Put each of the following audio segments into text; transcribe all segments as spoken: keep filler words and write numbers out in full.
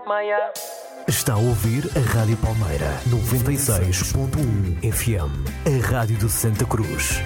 Está a ouvir a Rádio Palmeira, noventa e seis ponto um F M, a rádio de Santa Cruz.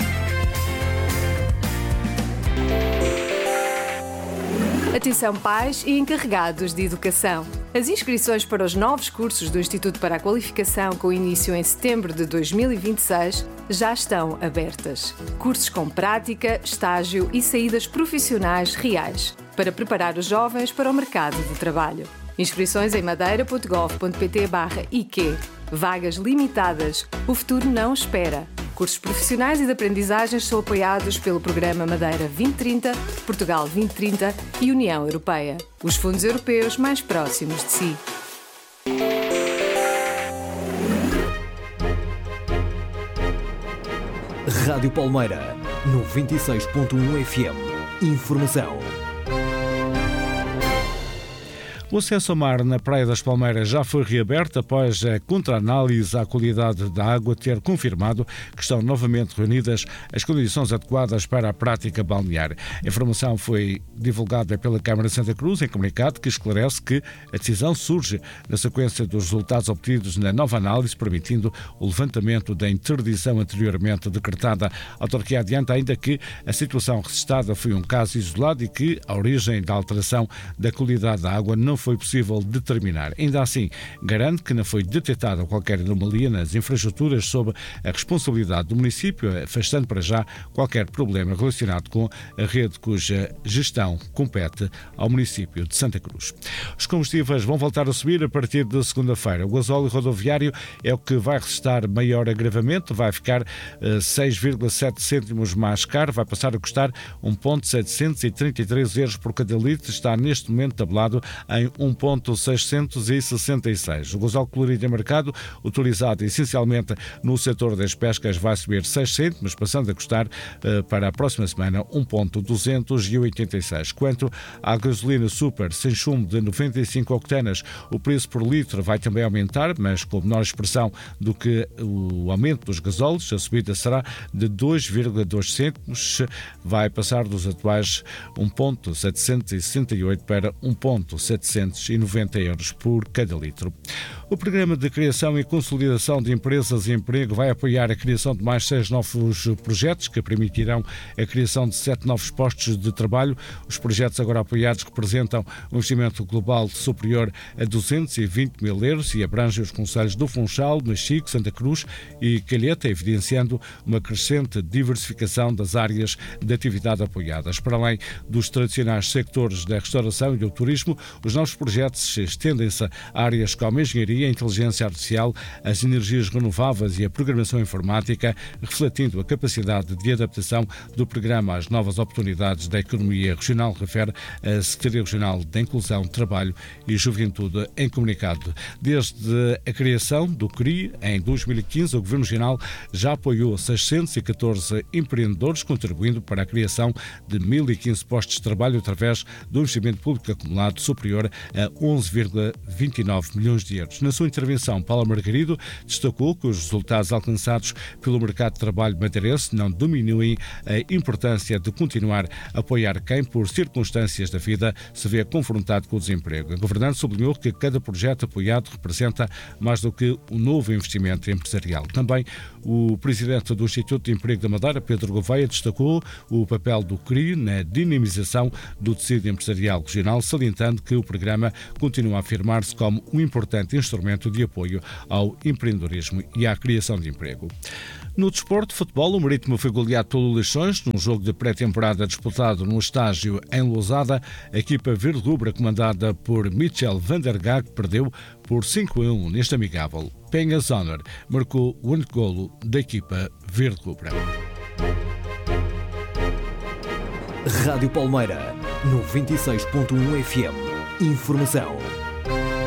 Atenção pais e encarregados de educação. As inscrições para os novos cursos do Instituto para a Qualificação, com início em setembro de dois mil e vinte e seis, já estão abertas. Cursos com prática, estágio e saídas profissionais reais, para preparar os jovens para o mercado de trabalho. Inscrições em madeira ponto gov ponto pt barra I Q. Vagas limitadas. O futuro não espera. Cursos profissionais e de aprendizagens são apoiados pelo Programa Madeira vinte trinta, Portugal vinte trinta e União Europeia. Os fundos europeus mais próximos de si. Rádio Palmeira, noventa e seis ponto um F M. Informação. O acesso ao mar na Praia das Palmeiras já foi reaberto após a contra-análise à qualidade da água ter confirmado que estão novamente reunidas as condições adequadas para a prática balnear. A informação foi divulgada pela Câmara de Santa Cruz em comunicado que esclarece que a decisão surge na sequência dos resultados obtidos na nova análise, permitindo o levantamento da interdição anteriormente decretada. A autarquia adianta ainda que a situação registada foi um caso isolado e que a origem da alteração da qualidade da água não foi possível determinar. Ainda assim, garante que não foi detectada qualquer anomalia nas infraestruturas sob a responsabilidade do município, afastando para já qualquer problema relacionado com a rede cuja gestão compete ao município de Santa Cruz. Os combustíveis vão voltar a subir a partir de segunda-feira. O gasóleo rodoviário é o que vai resistir maior agravamento, vai ficar uh, seis vírgula sete cêntimos mais caro, vai passar a custar um vírgula setecentos e trinta e três euros por cada litro, está neste momento tabelado em um vírgula seiscentos e sessenta e seis. O gasóleo colorido em mercado, utilizado essencialmente no setor das pescas, vai subir seis cêntimos, passando a custar uh, para a próxima semana um vírgula duzentos e oitenta e seis. Quanto à gasolina super sem chumbo de noventa e cinco octanas, o preço por litro vai também aumentar, mas com menor expressão do que o aumento dos gasóleos. A subida será de dois vírgula dois cêntimos, vai passar dos atuais um vírgula setecentos e sessenta e oito para um vírgula setecentos e noventa euros por cada litro. O Programa de Criação e Consolidação de Empresas e Emprego vai apoiar a criação de mais seis novos projetos que permitirão a criação de sete novos postos de trabalho. Os projetos agora apoiados representam um investimento global superior a duzentos e vinte mil euros e abrangem os concelhos do Funchal, Machico, Santa Cruz e Calheta, evidenciando uma crescente diversificação das áreas de atividade apoiadas. Para além dos tradicionais sectores da restauração e do turismo, os novos projetos estendem-se a áreas como a engenharia, a inteligência artificial, as energias renováveis e a programação informática, refletindo a capacidade de adaptação do programa às novas oportunidades da economia regional, refere a Secretaria Regional da Inclusão, Trabalho e Juventude em comunicado. Desde a criação do C R I, em dois mil e quinze, o Governo Regional já apoiou seiscentos e catorze empreendedores, contribuindo para a criação de mil e quinze postos de trabalho através do investimento público acumulado superior a onze vírgula vinte e nove milhões de euros. Na sua intervenção, Paula Margarido destacou que os resultados alcançados pelo mercado de trabalho madeirense não diminuem a importância de continuar a apoiar quem, por circunstâncias da vida, se vê confrontado com o desemprego. A governante sublinhou que cada projeto apoiado representa mais do que um novo investimento empresarial. Também o presidente do Instituto de Emprego da Madeira, Pedro Gouveia, destacou o papel do C R I na dinamização do tecido empresarial regional, salientando que o programa continua a afirmar-se como um importante instrumento de apoio ao empreendedorismo e à criação de emprego. No desporto de futebol, o Marítimo foi goleado pelo Leixões num jogo de pré-temporada disputado no estágio em Lousada. A equipa verde-rubra, comandada por Michel van der Gaag, perdeu por cinco a um neste amigável. Penha Zoner marcou o único golo da equipa verde-rubra. Rádio Palmeira, noventa e seis ponto um F M. Informação.